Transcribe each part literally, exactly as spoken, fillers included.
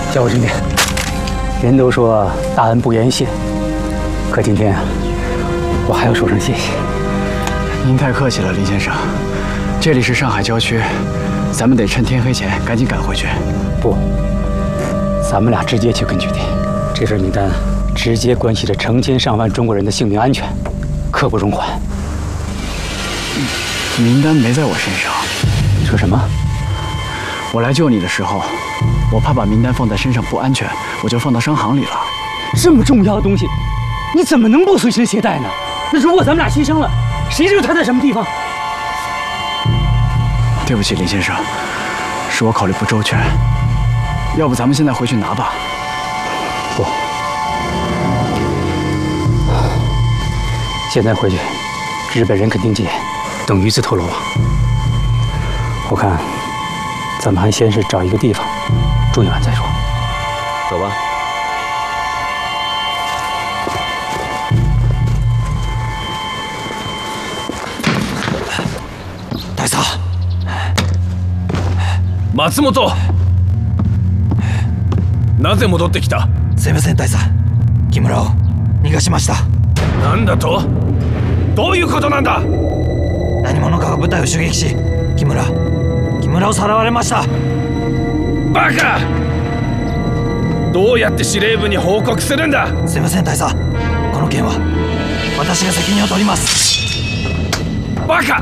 叫我经理。人都说大恩不言谢，可今天我还要说声谢谢。 您太客气了，林先生。这里是上海郊区，咱们得趁天黑前赶紧赶回去。 不，咱们俩直接去根据地。这份名单直接关系着成千上万中国人的性命安全，刻不容缓。 名单没在我身上。 说什么？ 我来救你的时候，我怕把名单放在身上不安全，我就放到商行里了。 这么重要的东西，你怎么能不随身携带呢？那如果咱们俩牺牲了，谁知道他在什么地方？ 对不起，林先生，是我考虑不周全。要不咱们现在回去拿吧？ 不，现在回去，日本人肯定戒，等鱼自投罗网。我看，咱们还先是找一个地方住一晚再说。 走吧。 大佐。 松本。なぜ戻ってきた？ すいません大佐。木村を逃がしました。 なんだと？どういうことなんだ？ 何者かが部隊を襲撃し、木村木村をさらわれました。 バカ！どうやって司令部に報告するんだ？ すいません大佐、この件は私が責任を取ります。 バカ！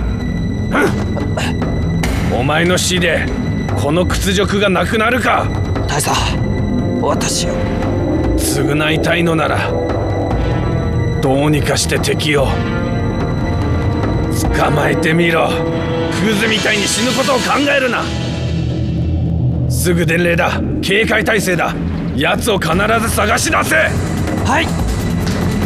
お前の死でこの屈辱がなくなるか？ 大佐、私を償いたいのならどうにかして敵を捕まえてみろ。クズみたいに死ぬことを考えるな。すぐ伝令だ。警戒態勢だ。奴を必ず探し出せ。 はい。